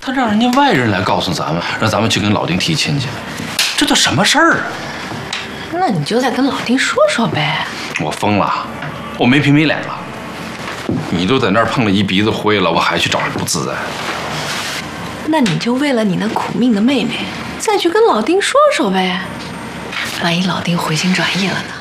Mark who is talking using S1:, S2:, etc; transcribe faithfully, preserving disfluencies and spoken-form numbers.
S1: 他让人家外人来告诉咱们，让咱们去跟老丁提亲去，这都什么事儿啊？
S2: 那你就再跟老丁说说呗。
S1: 我疯了，我没皮没脸了。你都在那儿碰了一鼻子灰了，我还去找人不自在？
S2: 那你就为了你那苦命的妹妹，再去跟老丁说说呗。万一老丁回心转意了呢？